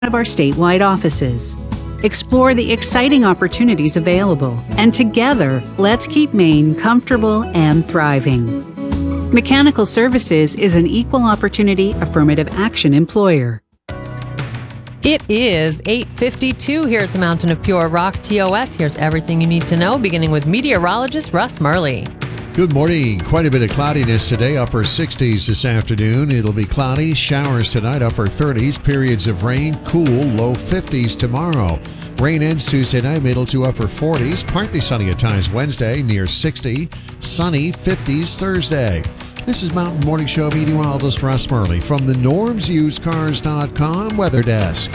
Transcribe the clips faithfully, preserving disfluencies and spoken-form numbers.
of our statewide offices. Explore the exciting opportunities available, and together, let's keep Maine comfortable and thriving. Mechanical Services is an equal opportunity affirmative action employer. It is eight fifty-two here at the Mountain of Pure Rock T O S. Here's everything you need to know, beginning with meteorologist Russ Murley. Good morning. Quite a bit of cloudiness today, upper sixties this afternoon. It'll be cloudy, showers tonight, upper thirties, periods of rain, cool, low fifties tomorrow. Rain ends Tuesday night, middle to upper forties, partly sunny at times Wednesday, near sixty, sunny fifties Thursday. This is Mountain Morning Show meteorologist Russ Murley from the norms used cars dot com weather desk.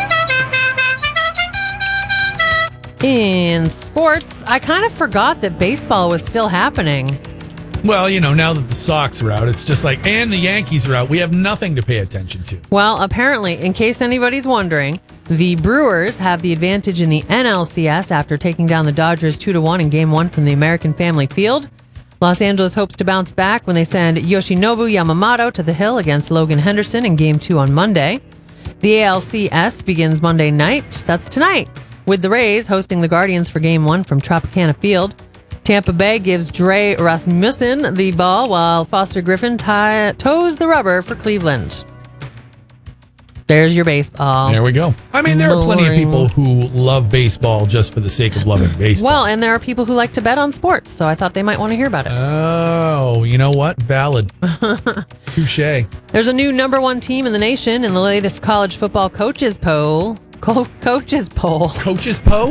In sports, I kind of forgot that baseball was still happening. Well, you know, now that the Sox are out, it's just like, and the Yankees are out, we have nothing to pay attention to. Well, apparently, in case anybody's wondering, the Brewers have the advantage in the N L C S after taking down the Dodgers two to one in Game one from the American Family Field. Los Angeles hopes to bounce back when they send Yoshinobu Yamamoto to the hill against Logan Henderson in Game two on Monday. The A L C S begins Monday night, that's tonight, with the Rays hosting the Guardians for Game one from Tropicana Field. Tampa Bay gives Dre Rasmussen the ball while Foster Griffin tie, toes the rubber for Cleveland. There's your baseball. There we go. I mean, there are plenty of Boring. people who love baseball just for the sake of loving baseball. Well, and there are people who like to bet on sports, so I thought they might want to hear about it. Oh, you know what? Valid. Touche. There's a new number one team in the nation in the latest college football coaches poll. Co- coaches poll. Coaches Poe?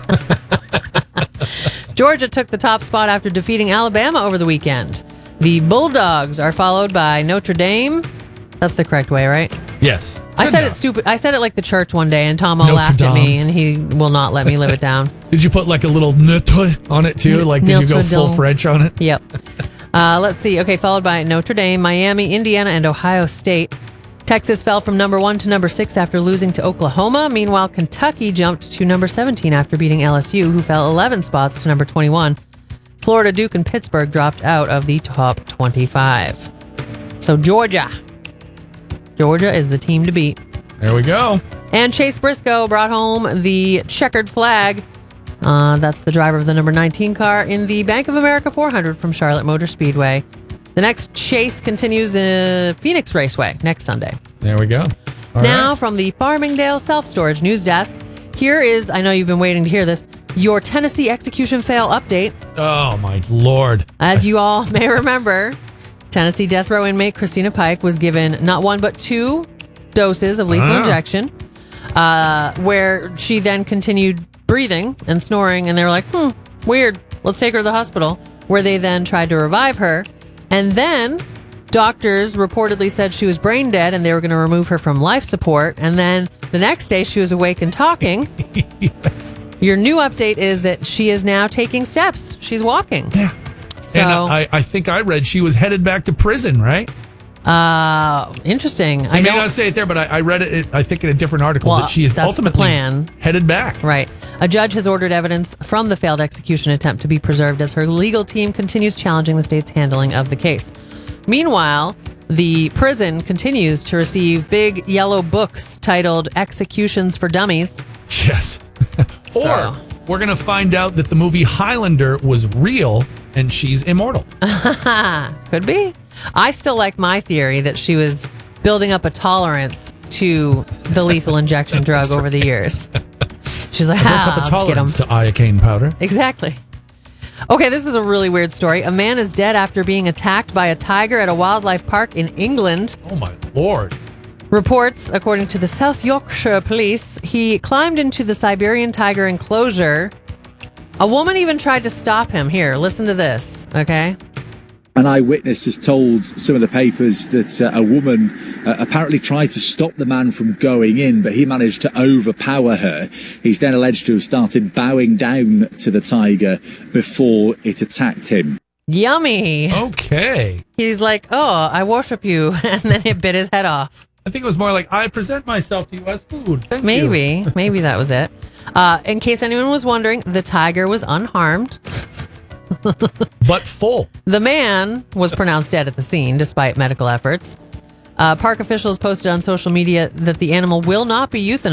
Georgia took the top spot after defeating Alabama over the weekend. The Bulldogs are followed by Notre Dame. That's the correct way, right? Yes. I Good said enough. it stupid. I said it like the church one day, and Tom all Notre laughed at Dame. me, and he will not let me live it down. Did you put like a little notre on it too? Like, did you go Notre full Dame. French on it? Yep. Uh, let's see. Okay, followed by Notre Dame, Miami, Indiana, and Ohio State. Texas fell from number one to number six after losing to Oklahoma. Meanwhile, Kentucky jumped to number seventeen after beating L S U, who fell eleven spots to number twenty-one. Florida, Duke, and Pittsburgh dropped out of the top twenty-five. So Georgia. Georgia is the team to beat. There we go. And Chase Briscoe brought home the checkered flag. Uh, that's the driver of the number nineteen car in the Bank of America four hundred from Charlotte Motor Speedway. The next chase continues in Phoenix Raceway next Sunday. There we go. All now, right. from the Farmingdale Self-Storage News Desk, here is, I know you've been waiting to hear this, your Tennessee execution fail update. Oh, my Lord. As you all may remember, Tennessee death row inmate Christina Pike was given not one but two doses of lethal Ah. injection, uh, where she then continued breathing and snoring, and they were like, hmm, weird, let's take her to the hospital, where they then tried to revive her. And then doctors reportedly said she was brain dead and they were going to remove her from life support. And then the next day she was awake and talking. Yes. Your new update is that she is now taking steps. She's walking. Yeah. So, and uh, I, I think I read she was headed back to prison, right? uh, interesting. I, I may don't. not say it there, but I, I read it, I think, in a different article Well, that she is that's the ultimately plan. headed back. Right. A judge has ordered evidence from the failed execution attempt to be preserved as her legal team continues challenging the state's handling of the case. Meanwhile, the prison continues to receive big yellow books titled Executions for Dummies. Yes. Or So. we're going to find out that the movie Highlander was real and she's immortal. Could be. I still like my theory that she was building up a tolerance to the lethal injection drug over the years. She's like, I built up ah, a get 'em." tolerance to iocane powder. Exactly. Okay, this is a really weird story. A man is dead after being attacked by a tiger at a wildlife park in England. Oh, my Lord. Reports, according to the South Yorkshire Police, he climbed into the Siberian tiger enclosure. A woman even tried to stop him. Here, listen to this, okay? An eyewitness has told some of the papers that uh, a woman uh, apparently tried to stop the man from going in, but he managed to overpower her. He's then alleged to have started bowing down to the tiger before it attacked him. Yummy. Okay. He's like, oh, I worship you. And then it bit his head off. I think it was more like, I present myself to you as food. Thank you. Maybe. Maybe that was it. Uh, in case anyone was wondering, the tiger was unharmed. But full. The man was pronounced dead at the scene despite medical efforts. Uh, park officials posted on social media that the animal will not be euthanized.